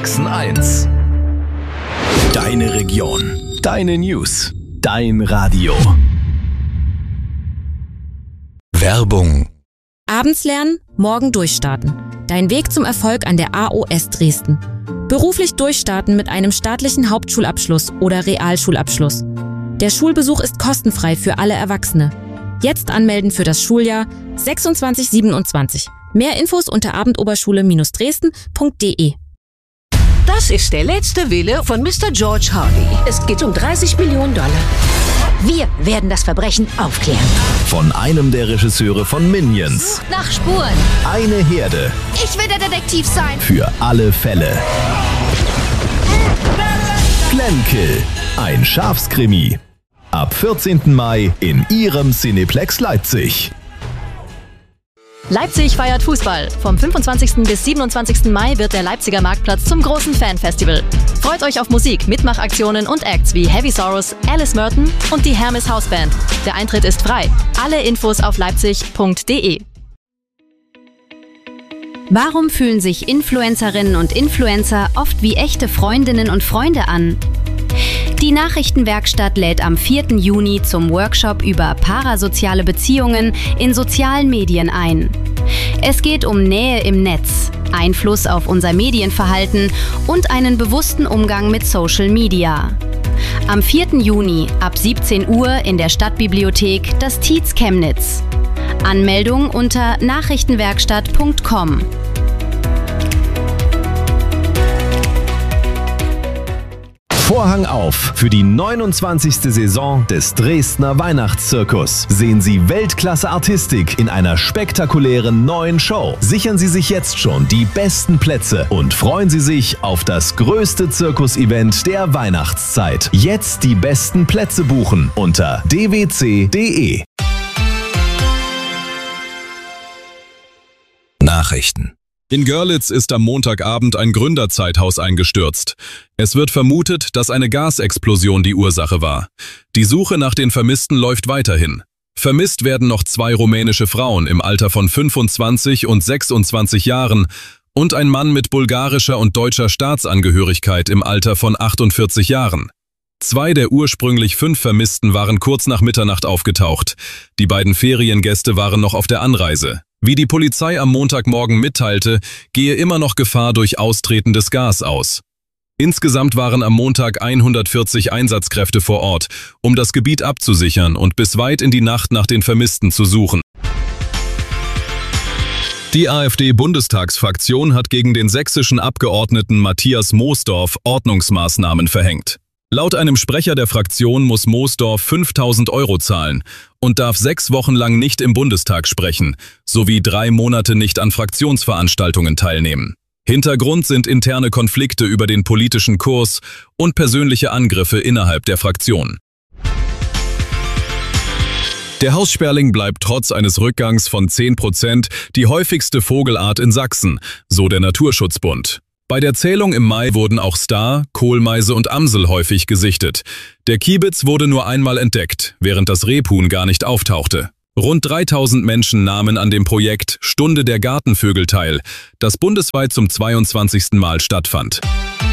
Sachsen 1. Deine Region, deine News, dein Radio. Werbung. Abends lernen, morgen durchstarten. Dein Weg zum Erfolg an der AOS Dresden. Beruflich durchstarten mit einem staatlichen Hauptschulabschluss oder Realschulabschluss. Der Schulbesuch ist kostenfrei für alle Erwachsene. Jetzt anmelden für das Schuljahr 26/27. Mehr Infos unter abendoberschule-dresden.de. Das ist der letzte Wille von Mr. George Harvey. Es geht um $30 Millionen. Wir werden das Verbrechen aufklären. Von einem der Regisseure von Minions. Sucht nach Spuren. Eine Herde. Ich will der Detektiv sein. Für alle Fälle. Glenkill. Ein Schafskrimi. Ab 14. Mai in Ihrem Cineplex Leipzig. Leipzig feiert Fußball. Vom 25. bis 27. Mai wird der Leipziger Marktplatz zum großen Fanfestival. Freut euch auf Musik, Mitmachaktionen und Acts wie Heavy Sorrows, Alice Merton und die Hermes Hausband. Der Eintritt ist frei. Alle Infos auf leipzig.de. Warum fühlen sich Influencerinnen und Influencer oft wie echte Freundinnen und Freunde an? Die Nachrichtenwerkstatt lädt am 4. Juni zum Workshop über parasoziale Beziehungen in sozialen Medien ein. Es geht um Nähe im Netz, Einfluss auf unser Medienverhalten und einen bewussten Umgang mit Social Media. Am 4. Juni ab 17 Uhr in der Stadtbibliothek das Tietz Chemnitz. Anmeldung unter nachrichtenwerkstatt.com. Vorhang auf für die 29. Saison des Dresdner Weihnachtszirkus. Sehen Sie Weltklasse-Artistik in einer spektakulären neuen Show. Sichern Sie sich jetzt schon die besten Plätze und freuen Sie sich auf das größte Zirkus-Event der Weihnachtszeit. Jetzt die besten Plätze buchen unter dwc.de. Nachrichten. In Görlitz ist am Montagabend ein Gründerzeithaus eingestürzt. Es wird vermutet, dass eine Gasexplosion die Ursache war. Die Suche nach den Vermissten läuft weiterhin. Vermisst werden noch 2 rumänische Frauen im Alter von 25 und 26 Jahren und ein Mann mit bulgarischer und deutscher Staatsangehörigkeit im Alter von 48 Jahren. 2 der ursprünglich 5 Vermissten waren kurz nach Mitternacht aufgetaucht. Die beiden Feriengäste waren noch auf der Anreise. Wie die Polizei am Montagmorgen mitteilte, gehe immer noch Gefahr durch austretendes Gas aus. Insgesamt waren am Montag 140 Einsatzkräfte vor Ort, um das Gebiet abzusichern und bis weit in die Nacht nach den Vermissten zu suchen. Die AfD-Bundestagsfraktion hat gegen den sächsischen Abgeordneten Matthias Moosdorf Ordnungsmaßnahmen verhängt. Laut einem Sprecher der Fraktion muss Moosdorf 5.000 € zahlen und darf 6 Wochen lang nicht im Bundestag sprechen, sowie 3 Monate nicht an Fraktionsveranstaltungen teilnehmen. Hintergrund sind interne Konflikte über den politischen Kurs und persönliche Angriffe innerhalb der Fraktion. Der Haussperling bleibt trotz eines Rückgangs von 10% die häufigste Vogelart in Sachsen, so der Naturschutzbund. Bei der Zählung im Mai wurden auch Star, Kohlmeise und Amsel häufig gesichtet. Der Kiebitz wurde nur einmal entdeckt, während das Rebhuhn gar nicht auftauchte. Rund 3000 Menschen nahmen an dem Projekt Stunde der Gartenvögel teil, das bundesweit zum 22. Mal stattfand.